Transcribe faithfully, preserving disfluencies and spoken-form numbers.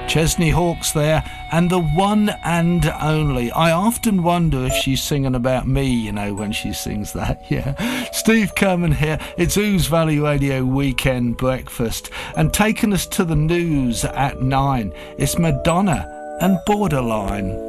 Chesney Hawkes there, and the one and only. I often wonder if she's singing about me, you know, when she sings that. Yeah. Steve Kerman here. It's Ouse Valley Radio Weekend Breakfast, and taking us to the news at nine, it's Madonna and Borderline.